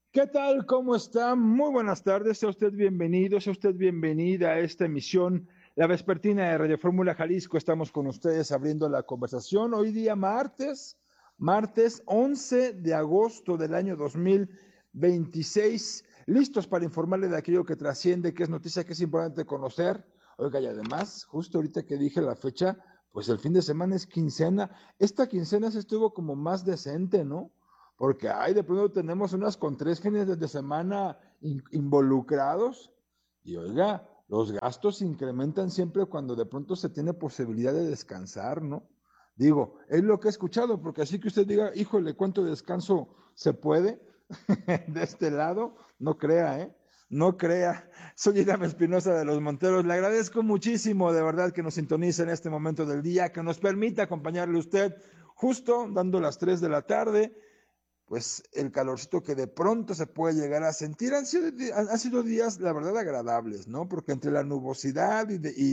¿Qué tal? ¿Cómo está? Muy buenas tardes. Sea usted bienvenido, sea usted bienvenida a esta emisión, la vespertina de Radio Fórmula Jalisco. Estamos con ustedes abriendo la conversación. Hoy día martes 11 de agosto del año 2026. Listos para informarle de aquello que trasciende, que es noticia que es importante conocer. Oiga, y además, justo ahorita que dije la fecha, pues el fin de semana es quincena. Esta quincena se estuvo como más decente, ¿no? Porque ay, de pronto tenemos unas con 3 fines de semana involucrados y oiga, los gastos se incrementan siempre cuando de pronto se tiene posibilidad de descansar, ¿no? Digo, es lo que he escuchado, porque así que usted diga, híjole, ¿cuánto descanso se puede de este lado? No crea, ¿eh? No crea. Soy Irán Espinosa de los Monteros. Le agradezco muchísimo, de verdad, que nos sintonice en este momento del día, que nos permita acompañarle a usted justo dando las 3 de la tarde, pues el calorcito que de pronto se puede llegar a sentir. Han sido días, la verdad, agradables, ¿no? Porque entre la nubosidad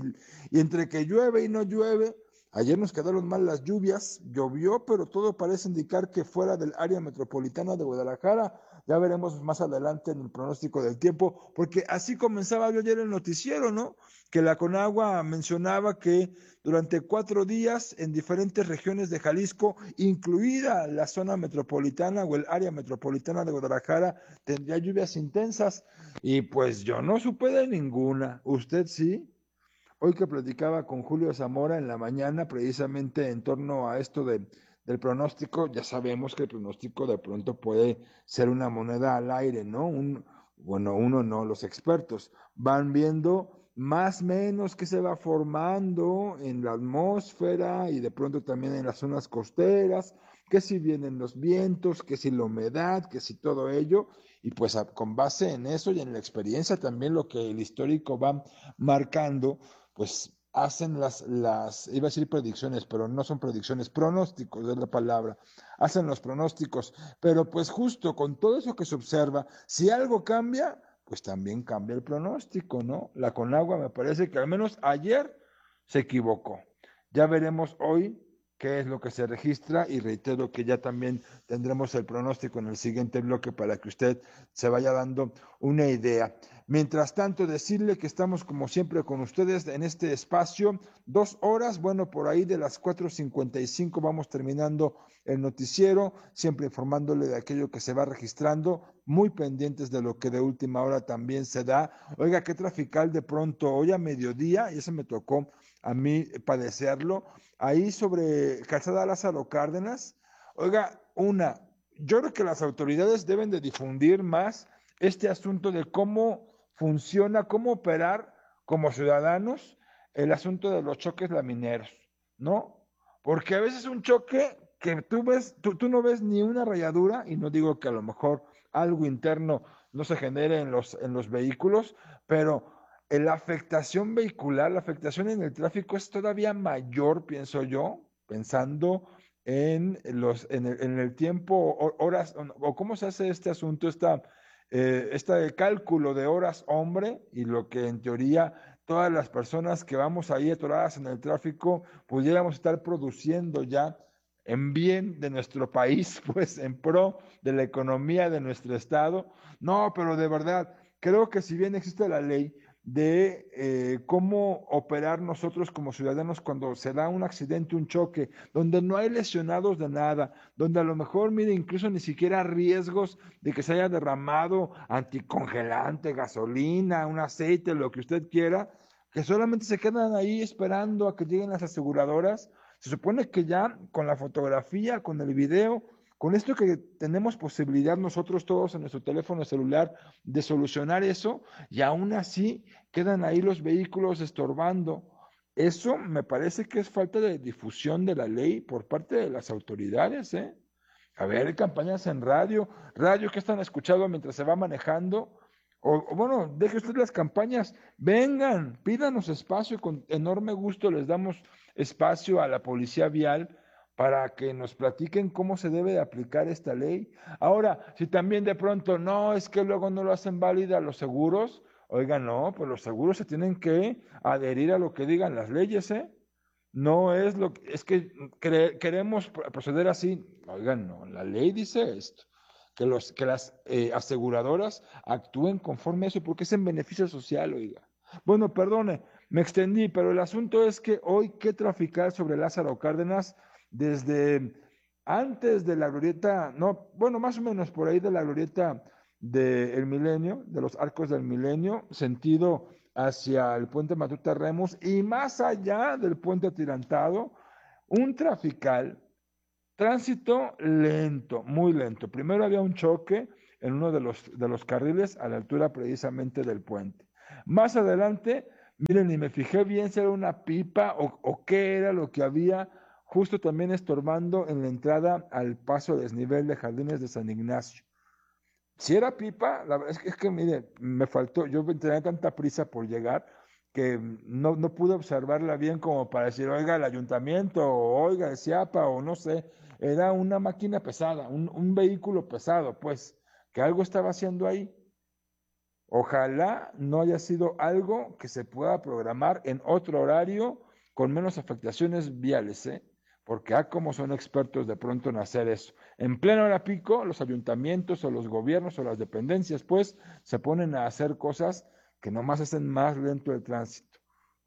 y entre que llueve y no llueve, ayer nos quedaron mal las lluvias, llovió, pero todo parece indicar que fuera del área metropolitana de Guadalajara. Ya veremos más adelante en el pronóstico del tiempo, porque así comenzaba yo ayer el noticiero, ¿no? Que la Conagua mencionaba que durante 4 días en diferentes regiones de Jalisco, incluida la zona metropolitana o el área metropolitana de Guadalajara, tendría lluvias intensas. Y pues yo no supe de ninguna. ¿Usted sí? Hoy que platicaba con Julio Zamora en la mañana, precisamente en torno a esto del pronóstico, ya sabemos que el pronóstico de pronto puede ser una moneda al aire, ¿no? Bueno, uno no, los expertos van viendo más o menos qué se va formando en la atmósfera y de pronto también en las zonas costeras, que si vienen los vientos, que si la humedad, que si todo ello, y pues con base en eso y en la experiencia también lo que el histórico va marcando, pues hacen iba a decir predicciones, pero no son predicciones, pronósticos es la palabra, hacen los pronósticos, pero pues justo con todo eso que se observa, si algo cambia, pues también cambia el pronóstico, ¿no? La Conagua me parece que al menos ayer se equivocó. Ya veremos hoy qué es lo que se registra y reitero que ya también tendremos el pronóstico en el siguiente bloque para que usted se vaya dando una idea. Mientras tanto, decirle que estamos como siempre con ustedes en este espacio, 2 horas, bueno, por ahí de las 4:55 vamos terminando el noticiero, siempre informándole de aquello que se va registrando, muy pendientes de lo que de última hora también se da. Oiga, qué trafical de pronto, hoy a mediodía, y eso me tocó a mí padecerlo, ahí sobre Calzada Lázaro Cárdenas, oiga, yo creo que las autoridades deben de difundir más este asunto de cómo funciona, cómo operar como ciudadanos el asunto de los choques lamineros, ¿no? Porque a veces un choque que tú no ves ni una rayadura, y no digo que a lo mejor algo interno no se genere en los vehículos, pero la afectación vehicular, la afectación en el tráfico es todavía mayor, pienso yo, pensando en el tiempo, horas, o cómo se hace este asunto, este cálculo de horas hombre y lo que en teoría todas las personas que vamos ahí atoradas en el tráfico pudiéramos estar produciendo ya en bien de nuestro país, pues en pro de la economía de nuestro estado. No, pero de verdad, creo que si bien existe la ley de cómo operar nosotros como ciudadanos cuando se da un accidente, un choque, donde no hay lesionados de nada, donde a lo mejor, mire, incluso ni siquiera riesgos de que se haya derramado anticongelante, gasolina, un aceite, lo que usted quiera, que solamente se quedan ahí esperando a que lleguen las aseguradoras. Se supone que ya con la fotografía, con el video, con esto que tenemos posibilidad nosotros todos en nuestro teléfono celular de solucionar eso, y aún así quedan ahí los vehículos estorbando. Eso me parece que es falta de difusión de la ley por parte de las autoridades, ¿eh? A ver, campañas en radio que están escuchando mientras se va manejando. O bueno, deje usted las campañas, vengan, pídanos espacio, con enorme gusto les damos espacio a la policía vial para que nos platiquen cómo se debe de aplicar esta ley. Ahora, si también de pronto no, es que luego no lo hacen válida los seguros, oigan, no, pues los seguros se tienen que adherir a lo que digan las leyes, ¿eh? No es que queremos proceder así. Oigan, no, la ley dice esto. que las aseguradoras actúen conforme a eso, porque es en beneficio social, oiga. Bueno, perdone, me extendí, pero el asunto es que hoy que traficar sobre Lázaro Cárdenas desde antes de la glorieta, no, bueno, más o menos por ahí de la glorieta del Milenio, de los arcos del Milenio, sentido hacia el puente Matuta Remus y más allá del puente atirantado, un trafical. Tránsito lento, muy lento. Primero había un choque en uno de los carriles a la altura precisamente del puente. Más adelante, miren, y me fijé bien si era una pipa o qué era lo que había, justo también estorbando en la entrada al paso desnivel de Jardines de San Ignacio. Si era pipa, la verdad es que mire, me faltó, yo tenía tanta prisa por llegar que no pude observarla bien como para decir, oiga, el ayuntamiento, o oiga, el CIAPA, o no sé, era una máquina pesada, un vehículo pesado, pues, que algo estaba haciendo ahí. Ojalá no haya sido algo que se pueda programar en otro horario con menos afectaciones viales, ¿eh? Porque como son expertos de pronto en hacer eso. En pleno hora pico, los ayuntamientos o los gobiernos o las dependencias, pues, se ponen a hacer cosas que nomás hacen más lento el tránsito.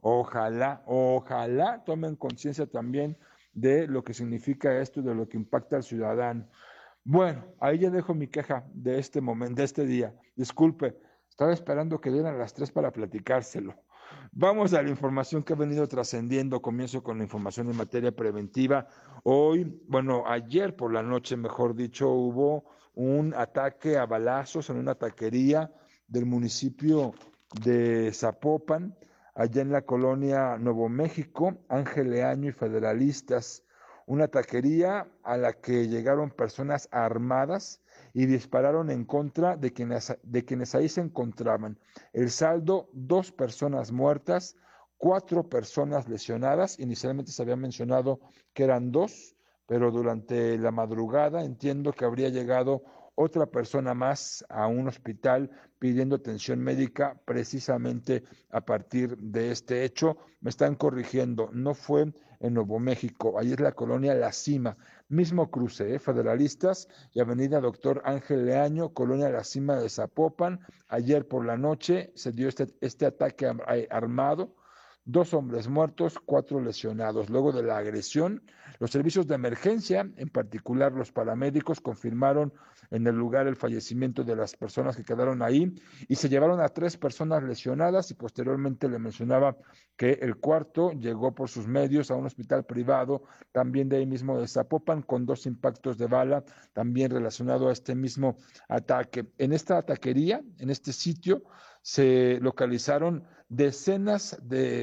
Ojalá tomen conciencia también de lo que significa esto, de lo que impacta al ciudadano. Bueno, ahí ya dejo mi queja de este momento, de este día. Disculpe, estaba esperando que dieran las 3 para platicárselo. Vamos a la información que ha venido trascendiendo. Comienzo con la información en materia preventiva. Hoy, bueno, ayer por la noche, mejor dicho, hubo un ataque a balazos en una taquería del municipio de Zapopan, allá en la colonia Nuevo México, Ángel Leaño y Federalistas, una taquería a la que llegaron personas armadas y dispararon en contra de quienes ahí se encontraban. El saldo, 2 personas muertas, 4 personas lesionadas. Inicialmente se había mencionado que eran 2, pero durante la madrugada entiendo que habría llegado otra persona más a un hospital pidiendo atención médica precisamente a partir de este hecho. Me están corrigiendo, no fue en Nuevo México, ahí es la colonia La Cima, mismo cruce, Federalistas y Avenida Doctor Ángel Leaño, colonia La Cima de Zapopan. Ayer por la noche se dio este ataque armado. 2 hombres muertos, 4 lesionados. Luego de la agresión, los servicios de emergencia, en particular los paramédicos, confirmaron en el lugar el fallecimiento de las personas que quedaron ahí y se llevaron a 3 personas lesionadas y posteriormente le mencionaba que el cuarto llegó por sus medios a un hospital privado, también de ahí mismo de Zapopan, con 2 impactos de bala, también relacionado a este mismo ataque. En esta taquería, en este sitio, se localizaron decenas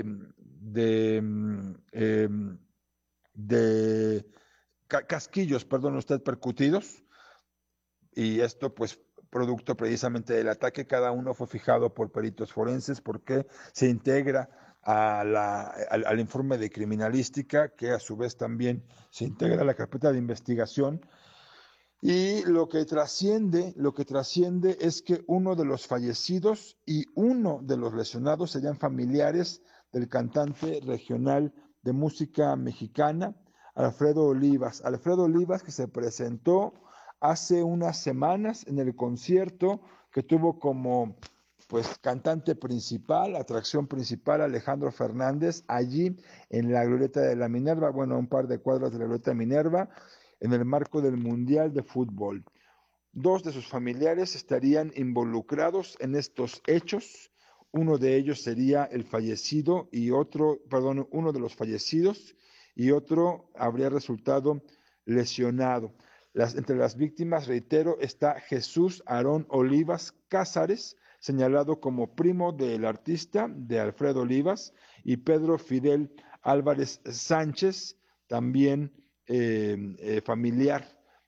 de casquillos, perdón usted, percutidos, y esto pues producto precisamente del ataque. Cada uno fue fijado por peritos forenses porque se integra al informe de criminalística, que a su vez también se integra a la carpeta de investigación. Y lo que trasciende es que uno de los fallecidos y uno de los lesionados serían familiares del cantante regional de música mexicana, Alfredo Olivas. Alfredo Olivas, que se presentó hace unas semanas en el concierto que tuvo como pues cantante principal, atracción principal, Alejandro Fernández, allí en la glorieta de la Minerva, bueno, a un par de cuadras de la glorieta Minerva, en el marco del Mundial de Fútbol. 2 de sus familiares estarían involucrados en estos hechos. Uno de ellos sería el fallecido y uno de los fallecidos y otro habría resultado lesionado. Entre las víctimas, reitero, está Jesús Aarón Olivas Cázares, señalado como primo del artista, de Alfredo Olivas, y Pedro Fidel Álvarez Sánchez, también familiar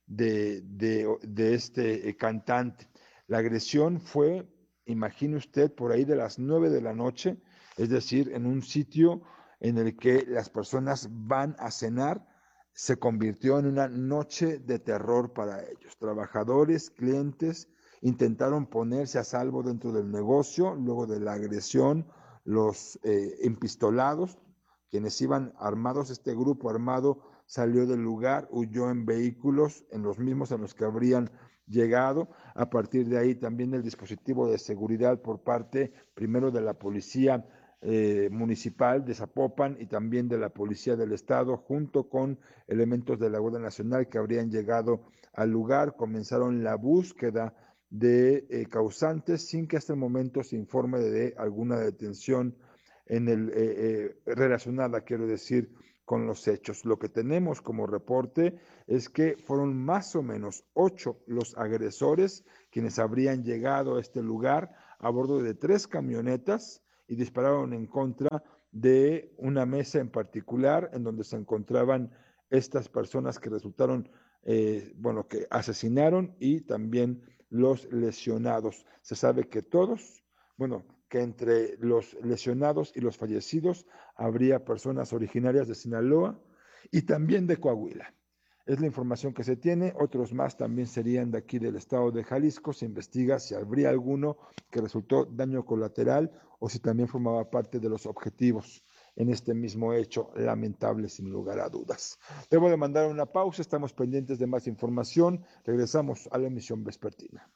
de este cantante. La agresión fue, imagine usted, por ahí de las 9 de la noche, es decir, en un sitio en el que las personas van a cenar. Se convirtió en una noche de terror para ellos. Trabajadores, clientes, intentaron ponerse a salvo dentro del negocio, luego de la agresión, los empistolados, quienes iban armados, este grupo armado salió del lugar, huyó en vehículos, en los mismos en los que habrían llegado. A partir de ahí también el dispositivo de seguridad por parte primero de la policía municipal de Zapopan y también de la policía del estado, junto con elementos de la Guardia Nacional que habrían llegado al lugar, comenzaron la búsqueda de causantes sin que hasta el momento se informe de alguna detención relacionada, quiero decir, con los hechos. Lo que tenemos como reporte es que fueron más o menos 8 los agresores quienes habrían llegado a este lugar a bordo de 3 camionetas y dispararon en contra de una mesa en particular en donde se encontraban estas personas que resultaron, que asesinaron, y también los lesionados. Se sabe que que entre los lesionados y los fallecidos habría personas originarias de Sinaloa y también de Coahuila. Es la información que se tiene. Otros más también serían de aquí del estado de Jalisco. Se investiga si habría alguno que resultó daño colateral o si también formaba parte de los objetivos en este mismo hecho lamentable, sin lugar a dudas. Debo de mandar una pausa. Estamos pendientes de más información. Regresamos a la emisión vespertina.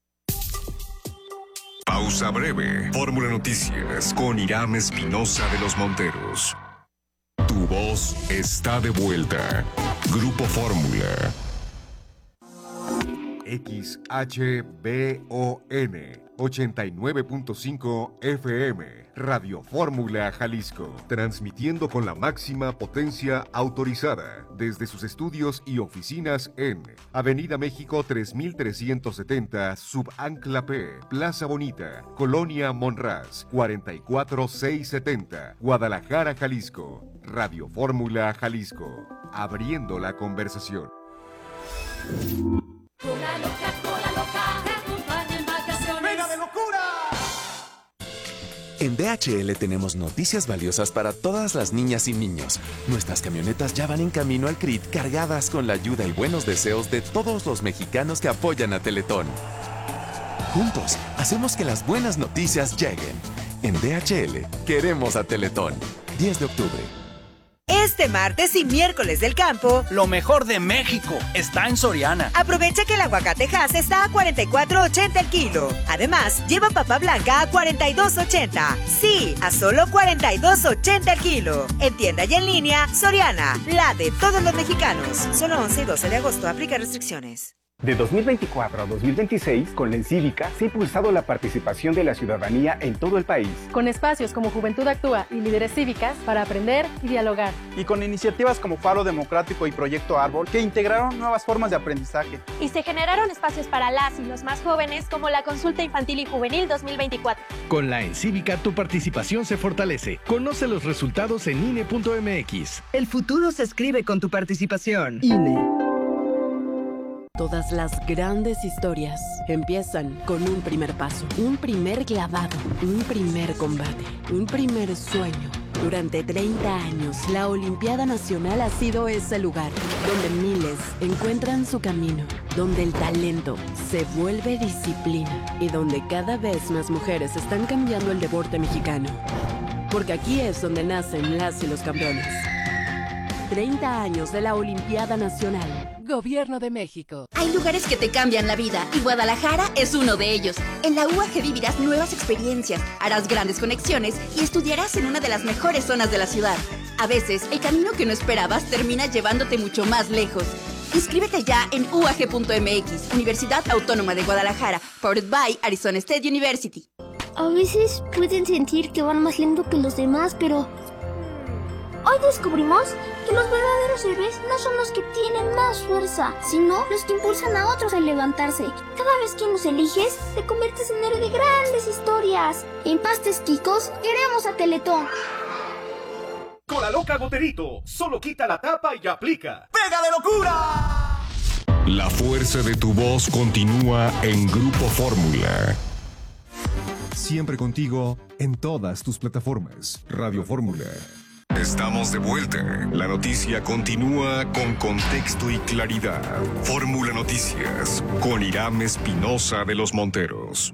Pausa breve. Fórmula Noticias con Irán Espinosa de los Monteros. Tu voz está de vuelta. Grupo Fórmula. XHBON 89.5 FM, Radio Fórmula Jalisco, transmitiendo con la máxima potencia autorizada desde sus estudios y oficinas en Avenida México 3370, Subancla P, Plaza Bonita, Colonia Monraz, 44670, Guadalajara, Jalisco. Radio Fórmula Jalisco, abriendo la conversación. Cola loca, te acompaña en vacaciones. ¡Venga de locura! En DHL tenemos noticias valiosas para todas las niñas y niños. Nuestras camionetas ya van en camino al CRIT cargadas con la ayuda y buenos deseos de todos los mexicanos que apoyan a Teletón. Juntos, hacemos que las buenas noticias lleguen. En DHL, queremos a Teletón. 10 de octubre. Este martes y miércoles del campo, lo mejor de México está en Soriana. Aprovecha que el aguacate Hass está a $44.80 el kilo. Además, lleva papa blanca a $42.80. Sí, a solo $42.80 el kilo. En tienda y en línea, Soriana, la de todos los mexicanos. Solo 11 y 12 de agosto, aplica restricciones. De 2024 a 2026, con la Encívica se ha impulsado la participación de la ciudadanía en todo el país. Con espacios como Juventud Actúa y Líderes Cívicas para aprender y dialogar. Y con iniciativas como Faro Democrático y Proyecto Árbol que integraron nuevas formas de aprendizaje. Y se generaron espacios para las y los más jóvenes como la Consulta Infantil y Juvenil 2024. Con la Encívica tu participación se fortalece. Conoce los resultados en INE.mx. El futuro se escribe con tu participación. INE. Todas las grandes historias empiezan con un primer paso, un primer clavado, un primer combate, un primer sueño. Durante 30 años, la Olimpiada Nacional ha sido ese lugar donde miles encuentran su camino, donde el talento se vuelve disciplina y donde cada vez más mujeres están cambiando el deporte mexicano. Porque aquí es donde nacen las y los campeones. 30 años de la Olimpiada Nacional. Gobierno de México. Hay lugares que te cambian la vida y Guadalajara es uno de ellos. En la UAG vivirás nuevas experiencias, harás grandes conexiones y estudiarás en una de las mejores zonas de la ciudad. A veces, el camino que no esperabas termina llevándote mucho más lejos. Inscríbete ya en UAG.mx, Universidad Autónoma de Guadalajara, powered by Arizona State University. A veces pueden sentir que van más lento que los demás, pero hoy descubrimos que los verdaderos héroes no son los que tienen más fuerza, sino los que impulsan a otros a levantarse. Cada vez que nos eliges, te conviertes en héroe de grandes historias. En Pastes Quicos, queremos a Teletón. Cola Loca Goterito, solo quita la tapa y aplica. ¡Pega de locura! La fuerza de tu voz continúa en Grupo Fórmula. Siempre contigo en todas tus plataformas. Radio Fórmula. Estamos de vuelta. La noticia continúa con contexto y claridad. Fórmula Noticias con Irán Espinosa de los Monteros.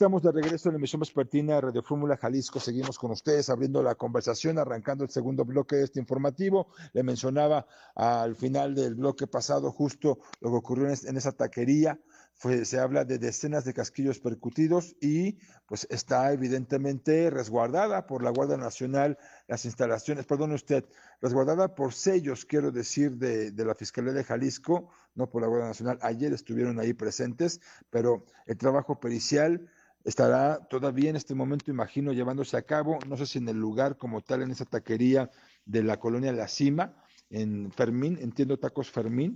Estamos de regreso en la emisión vespertina de Radio Fórmula Jalisco. Seguimos con ustedes abriendo la conversación, arrancando el segundo bloque de este informativo. Le mencionaba al final del bloque pasado justo lo que ocurrió en esa taquería. Se habla de decenas de casquillos percutidos y pues está evidentemente resguardada por la Guardia Nacional las instalaciones, perdone usted, resguardada por sellos, quiero decir, de la Fiscalía de Jalisco, no por la Guardia Nacional. Ayer estuvieron ahí presentes, pero el trabajo pericial estará todavía en este momento, imagino, llevándose a cabo, no sé si en el lugar como tal, en esa taquería de la colonia La Cima, en Fermín, entiendo Tacos Fermín,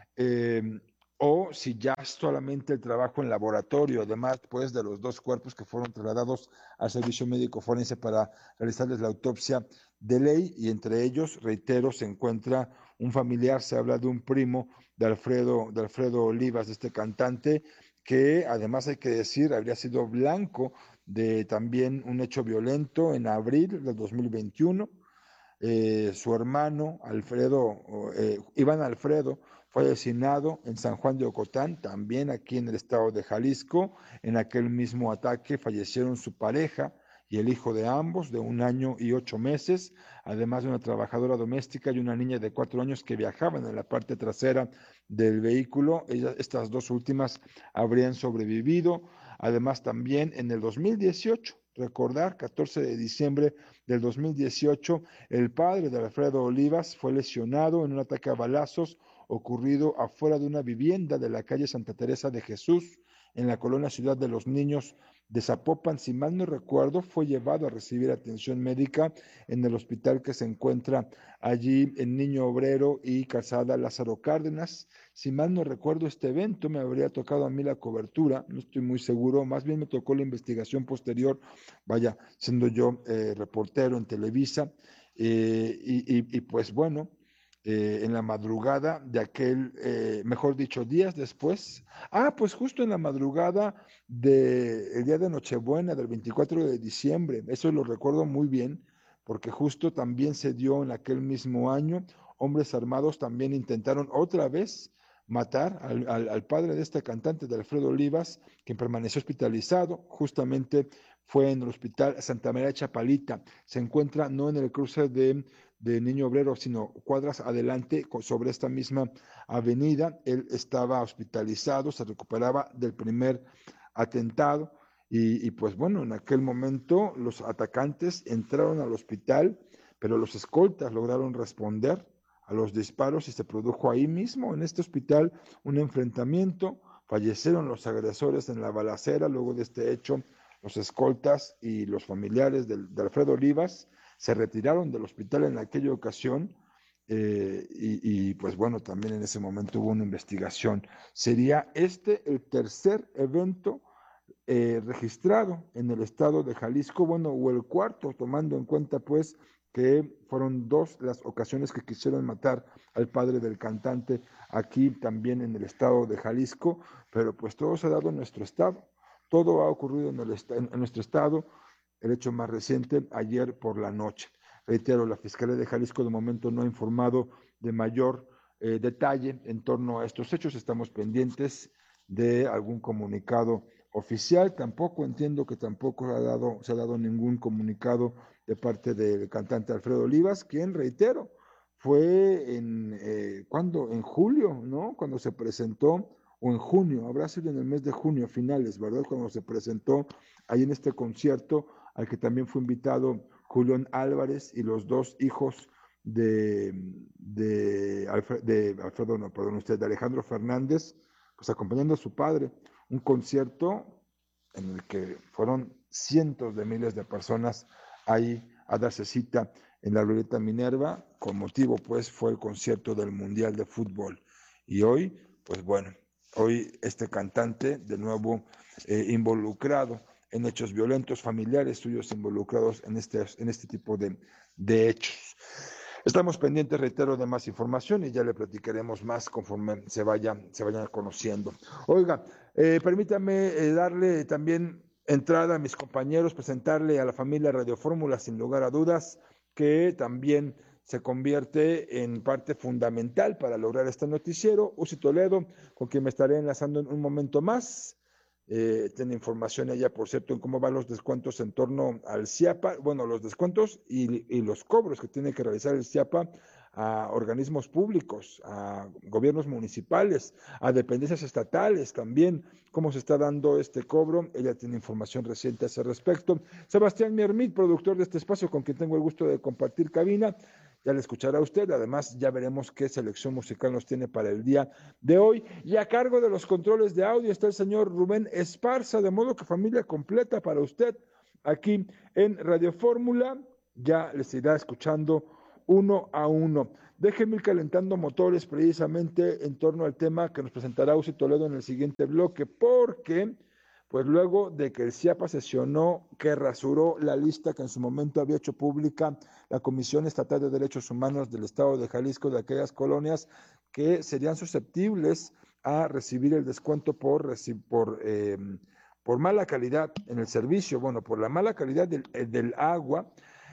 o si ya solamente el trabajo en laboratorio, además pues de los dos cuerpos que fueron trasladados al servicio médico forense para realizarles la autopsia de ley, y entre ellos, reitero, se encuentra un familiar, se habla de un primo de Alfredo Olivas, de este cantante, que además hay que decir, habría sido blanco de también un hecho violento en abril del 2021. Su hermano Iván Alfredo, fue asesinado en San Juan de Ocotán, también aquí en el estado de Jalisco. En aquel mismo ataque fallecieron su pareja y el hijo de ambos, de 1 año y 8 meses, además de una trabajadora doméstica y una niña de 4 años que viajaban en la parte trasera del vehículo. Estas dos últimas habrían sobrevivido. Además, también en el 2018, recordar, 14 de diciembre del 2018, el padre de Alfredo Olivas fue lesionado en un ataque a balazos ocurrido afuera de una vivienda de la calle Santa Teresa de Jesús, en la colonia Ciudad de los Niños de Zapopan. Si mal no recuerdo, fue llevado a recibir atención médica en el hospital que se encuentra allí en Niño Obrero y Calzada Lázaro Cárdenas. Si mal no recuerdo, este evento me habría tocado a mí la cobertura, no estoy muy seguro, más bien me tocó la investigación posterior, vaya, siendo yo reportero en Televisa, y pues bueno, en la madrugada de aquel, mejor dicho, días después, pues justo en la madrugada del día de Nochebuena, del 24 de diciembre, eso lo recuerdo muy bien, porque justo también se dio en aquel mismo año, hombres armados también intentaron otra vez matar al padre de este cantante, de Alfredo Olivas, quien permaneció hospitalizado. Justamente fue en el hospital Santa María Chapalita, se encuentra no en el cruce de Niño Obrero, sino cuadras adelante sobre esta misma avenida. Él estaba hospitalizado, se recuperaba del primer atentado y pues bueno, en aquel momento los atacantes entraron al hospital, pero los escoltas lograron responder a los disparos y se produjo ahí mismo, en este hospital, un enfrentamiento. Fallecieron los agresores en la balacera. Luego de este hecho, los escoltas y los familiares de Alfredo Olivas se retiraron del hospital en aquella ocasión, y pues bueno, también en ese momento hubo una investigación. Sería este el tercer evento registrado en el estado de Jalisco, bueno, o el cuarto, tomando en cuenta pues que fueron 2 las ocasiones que quisieron matar al padre del cantante aquí también en el estado de Jalisco, pero pues todo se ha dado en nuestro estado, todo ha ocurrido en nuestro estado. El hecho más reciente, ayer por la noche. Reitero, la Fiscalía de Jalisco de momento no ha informado de mayor detalle en torno a estos hechos. Estamos pendientes de algún comunicado oficial. Tampoco entiendo que tampoco se ha dado ningún comunicado de parte del cantante Alfredo Olivas, quien, reitero, fue ¿cuándo? En julio, ¿no? Cuando se presentó, o en junio, habrá sido en el mes de junio, finales, ¿verdad? Cuando se presentó ahí en este concierto, al que también fue invitado Julián Álvarez y los 2 hijos de Alejandro Fernández, pues acompañando a su padre, un concierto en el que fueron cientos de miles de personas ahí a darse cita en la Glorieta Minerva. Con motivo pues fue el concierto del Mundial de Fútbol, y hoy, pues bueno, hoy este cantante de nuevo involucrado en hechos violentos, familiares suyos involucrados en este tipo de hechos. Estamos pendientes, reitero, de más información y ya le platicaremos más conforme se vayan conociendo. Oiga, permítame darle también entrada a mis compañeros, presentarle a la familia Radio Fórmula, sin lugar a dudas, que también se convierte en parte fundamental para lograr este noticiero. Uzi Toledo, con quien me estaré enlazando en un momento más. tiene información ella, por cierto, en cómo van los descuentos en torno al CIAPA, bueno, los descuentos y los cobros que tiene que realizar el CIAPA a organismos públicos, a gobiernos municipales, a dependencias estatales también, cómo se está dando este cobro. Ella tiene información reciente a ese respecto. Sebastián Miermit, productor de este espacio, con quien tengo el gusto de compartir cabina, ya le escuchará usted. Además, ya veremos qué selección musical nos tiene para el día de hoy. Y a cargo de los controles de audio está el señor Rubén Esparza, de modo que familia completa para usted aquí en Radio Fórmula. Ya les irá escuchando uno a uno. Déjenme ir calentando motores precisamente en torno al tema que nos presentará Uzi Toledo en el siguiente bloque, porque pues luego de que el CIAPA sesionó, que rasuró la lista que en su momento había hecho pública la Comisión Estatal de Derechos Humanos del Estado de Jalisco, de aquellas colonias que serían susceptibles a recibir el descuento por mala calidad en el servicio, bueno, por la mala calidad del agua,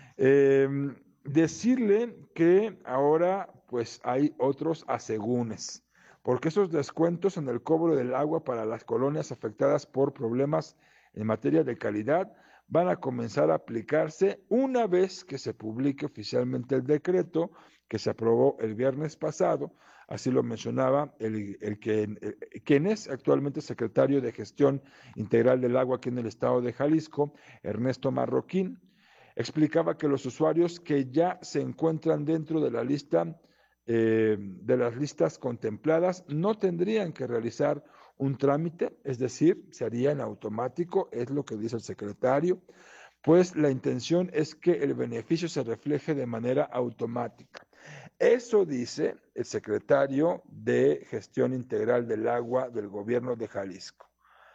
decirle que ahora pues hay otros asegúnes, porque esos descuentos en el cobro del agua para las colonias afectadas por problemas en materia de calidad van a comenzar a aplicarse una vez que se publique oficialmente el decreto que se aprobó el viernes pasado. Así lo mencionaba quien es actualmente secretario de Gestión Integral del Agua aquí en el estado de Jalisco, Ernesto Marroquín. Explicaba que los usuarios que ya se encuentran dentro de la lista, de las listas contempladas, no tendrían que realizar un trámite, es decir, se haría en automático, es lo que dice el secretario, pues la intención es que el beneficio se refleje de manera automática. Eso dice el secretario de Gestión Integral del Agua del gobierno de Jalisco.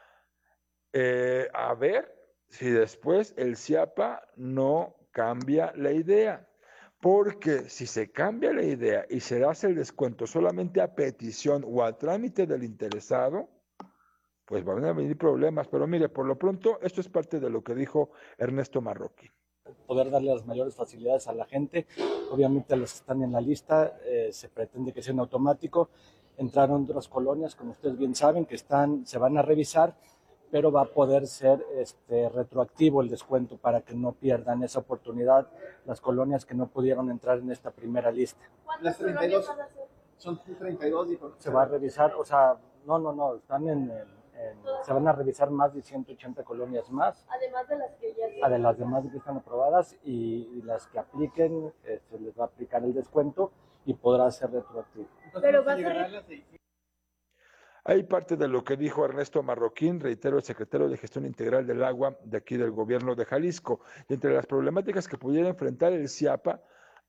A ver si después el CIAPA no cambia la idea, porque si se cambia la idea y se hace el descuento solamente a petición o a trámite del interesado, pues van a venir problemas. Pero mire, por lo pronto, esto es parte de lo que dijo Ernesto Marroquín. Poder darle las mayores facilidades a la gente. Obviamente a los que están en la lista se pretende que sea en automático. Entraron otras colonias, como ustedes bien saben, que se van a revisar, pero va a poder ser retroactivo el descuento para que no pierdan esa oportunidad las colonias que no pudieron entrar en esta primera lista. Las 32 son 32, dijo. Se va a revisar, o sea, no, están se van a revisar más de 180 colonias más. Además de las que ya están. A las demás que están aprobadas y las que apliquen, se les va a aplicar el descuento y podrá ser retroactivo. Pero va a ser... Hay parte de lo que dijo Ernesto Marroquín, reitero, el secretario de Gestión Integral del Agua de aquí del gobierno de Jalisco. Y entre las problemáticas que pudiera enfrentar el CIAPA,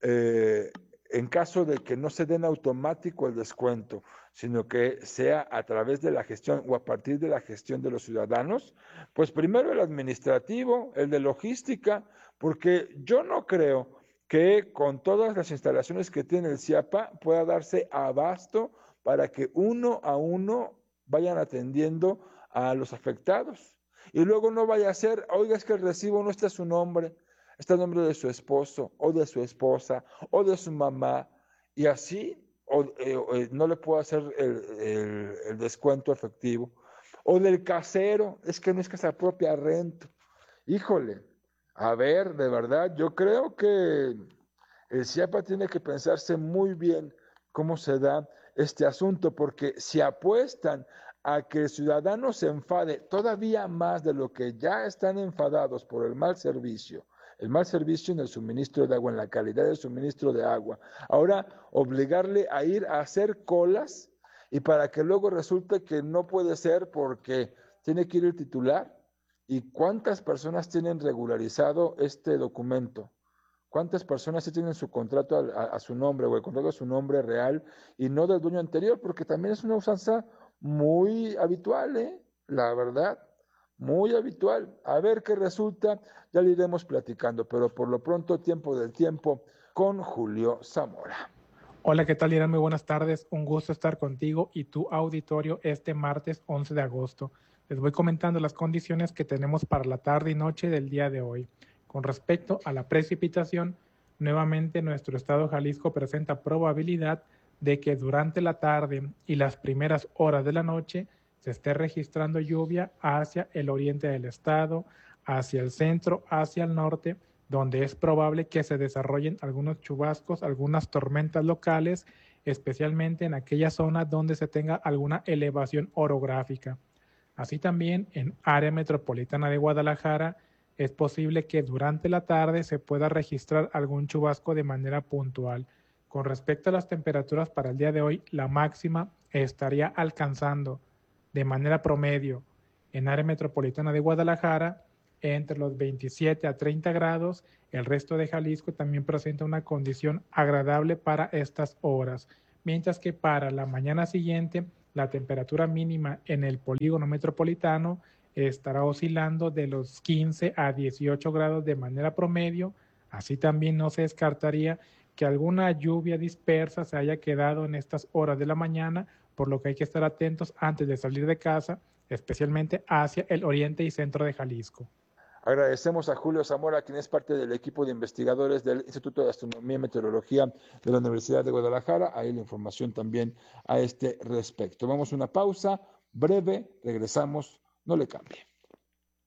en caso de que no se den automático el descuento, sino que sea a través de la gestión o a partir de la gestión de los ciudadanos, pues primero el administrativo, el de logística, porque yo no creo que con todas las instalaciones que tiene el CIAPA pueda darse abasto para que uno a uno vayan atendiendo a los afectados. Y luego no vaya a ser, oiga, es que el recibo no está a su nombre, está el nombre de su esposo, o de su esposa, o de su mamá, y así no le puedo hacer el descuento efectivo. O del casero, es que no es casa propia, rento. Híjole, a ver, de verdad, yo creo que el CIAPA tiene que pensarse muy bien cómo se da este asunto, porque si apuestan a que el ciudadano se enfade todavía más de lo que ya están enfadados por el mal servicio en el suministro de agua, en la calidad del suministro de agua, ahora obligarle a ir a hacer colas y para que luego resulte que no puede ser porque tiene que ir el titular. ¿Y cuántas personas tienen regularizado este documento? ¿Cuántas personas sí tienen su contrato a su nombre o el contrato a su nombre real y no del dueño anterior? Porque también es una usanza muy habitual, la verdad, muy habitual. A ver qué resulta, ya le iremos platicando, pero por lo pronto, tiempo del tiempo con Julio Zamora. Hola, ¿qué tal, Irán? Muy buenas tardes. Un gusto estar contigo y tu auditorio este martes 11 de agosto. Les voy comentando las condiciones que tenemos para la tarde y noche del día de hoy. Con respecto a la precipitación, nuevamente nuestro estado Jalisco presenta probabilidad de que durante la tarde y las primeras horas de la noche se esté registrando lluvia hacia el oriente del estado, hacia el centro, hacia el norte, donde es probable que se desarrollen algunos chubascos, algunas tormentas locales, especialmente en aquella zona donde se tenga alguna elevación orográfica. Así también en área metropolitana de Guadalajara es posible que durante la tarde se pueda registrar algún chubasco de manera puntual. Con respecto a las temperaturas para el día de hoy, la máxima estaría alcanzando de manera promedio en área metropolitana de Guadalajara entre los 27 a 30 grados. El resto de Jalisco también presenta una condición agradable para estas horas, mientras que para la mañana siguiente la temperatura mínima en el polígono metropolitano estará oscilando de los 15 a 18 grados de manera promedio. Así también no se descartaría que alguna lluvia dispersa se haya quedado en estas horas de la mañana, por lo que hay que estar atentos antes de salir de casa, especialmente hacia el oriente y centro de Jalisco. Agradecemos a Julio Zamora, quien es parte del equipo de investigadores del Instituto de Astronomía y Meteorología de la Universidad de Guadalajara. Ahí la información también a este respecto. Vamos a una pausa breve, regresamos, no le cambie.